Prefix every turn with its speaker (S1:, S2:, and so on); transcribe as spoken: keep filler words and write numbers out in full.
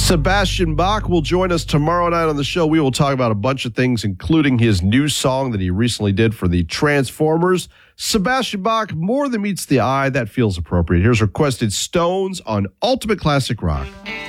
S1: Sebastian Bach will join us tomorrow night on the show. We will talk about a bunch of things, including his new song that he recently did for the Transformers. Sebastian Bach, More Than Meets the Eye. That feels appropriate. Here's requested Stones on Ultimate Classic Rock.